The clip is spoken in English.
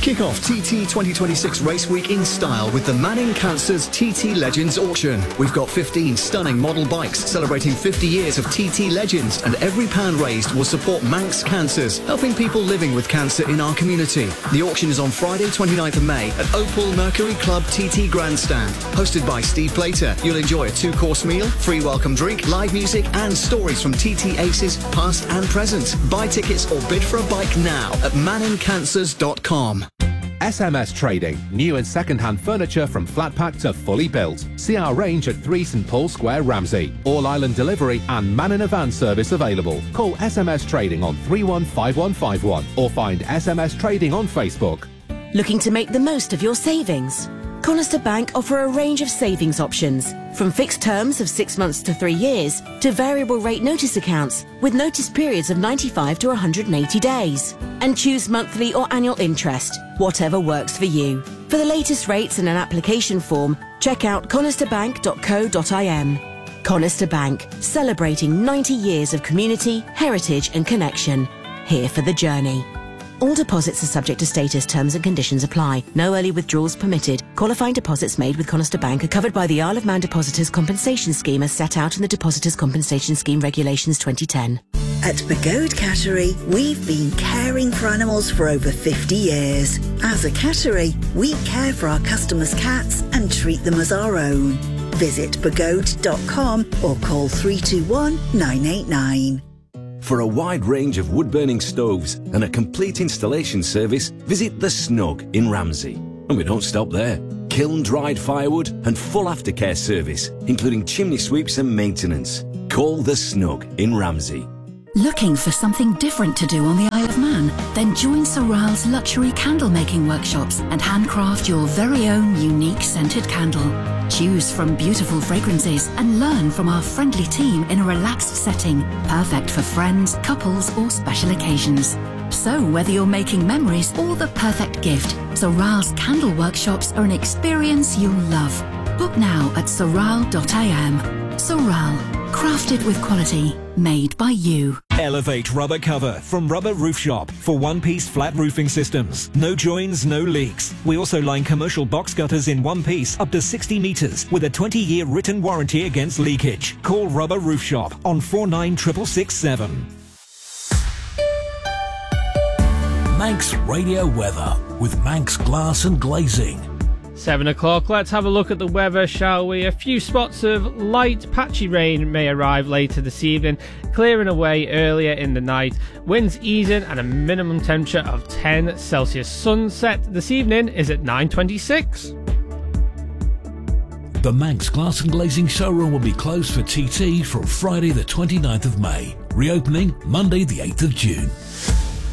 Kick off TT 2026 Race Week in style with the Manning Cancers TT Legends auction. We've got 15 stunning model bikes celebrating 50 years of TT Legends, and every pound raised will support Manx Cancers, helping people living with cancer in our community. The auction is on Friday 29th of May at Opal Mercury Club TT Grandstand. Hosted by Steve Plater, you'll enjoy a 2-course meal, free welcome drink, live music and stories from TT aces past and present. Buy tickets or bid for a bike now at manningcancers.com. SMS Trading. New and second-hand furniture from flat pack to fully built. See our range at 3 St Paul Square, Ramsey. All island delivery and man in a van service available. Call SMS Trading on 315151 or find SMS Trading on Facebook. Looking to make the most of your savings? Conister Bank offer a range of savings options, from fixed terms of 6 months to 3 years to variable rate notice accounts with notice periods of 95 to 180 days. And choose monthly or annual interest, whatever works for you. For the latest rates and an application form, check out conisterbank.co.im. Conister Bank, celebrating 90 years of community, heritage and connection. Here for the journey. All deposits are subject to status, terms and conditions apply. No early withdrawals permitted. Qualifying deposits made with Conister Bank are covered by the Isle of Man Depositors Compensation Scheme as set out in the Depositors Compensation Scheme Regulations 2010. At Pagode Cattery, we've been caring for animals for over 50 years. As a cattery, we care for our customers' cats and treat them as our own. Visit pagode.com or call 321 989. For a wide range of wood-burning stoves and a complete installation service, visit The Snug in Ramsey. And we don't stop there. Kiln-dried firewood and full aftercare service, including chimney sweeps and maintenance. Call The Snug in Ramsey. Looking for something different to do on the Isle of Man? Then join Soral's luxury candle making workshops and handcraft your very own unique scented candle. Choose from beautiful fragrances and learn from our friendly team in a relaxed setting, perfect for friends, couples or special occasions. So whether you're making memories or the perfect gift, Soral's candle workshops are an experience you'll love. Book now at soral.am. Soral, crafted with quality, made by you. Elevate Rubber Cover from Rubber Roof Shop for one-piece flat roofing systems. No joins, no leaks. We also line commercial box gutters in one piece up to 60 metres with a 20-year written warranty against leakage. Call Rubber Roof Shop on 496667. Manx Radio Weather with Manx Glass and Glazing. 7 o'clock, let's have a look at the weather, shall we? A few spots of light patchy rain may arrive later this evening, clearing away earlier in the night. Winds easing and a minimum temperature of 10 Celsius. Sunset this evening is at 9:26. The Manx Glass and Glazing showroom will be closed for TT from Friday the 29th of May, reopening Monday the 8th of June.